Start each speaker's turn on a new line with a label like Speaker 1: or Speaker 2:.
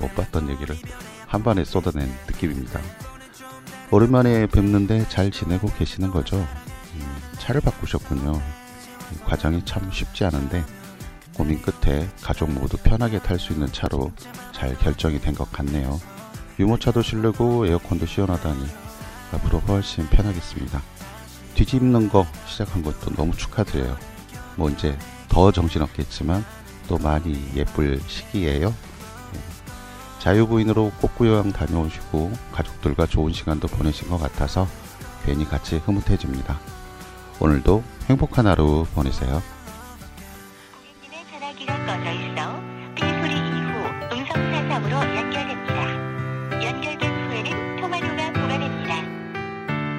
Speaker 1: 못 봤던 얘기를 한 번에 쏟아낸 느낌입니다. 오랜만에 뵙는데 잘 지내고 계시는 거죠? 차를 바꾸셨군요. 이 과정이 참 쉽지 않은데 고민 끝에 가족 모두 편하게 탈 수 있는 차로 잘 결정이 된 것 같네요. 유모차도 실르고 에어컨도 시원하다니 앞으로 훨씬 편하겠습니다. 뒤집는 거 시작한 것도 너무 축하드려요. 뭐 이제 더 정신없겠지만 또 많이 예쁠 시기예요. 자유부인으로 꽃구경 다녀오시고 가족들과 좋은 시간도 보내신 것 같아서 괜히 같이 흐뭇해집니다. 오늘도 행복한 하루 보내세요.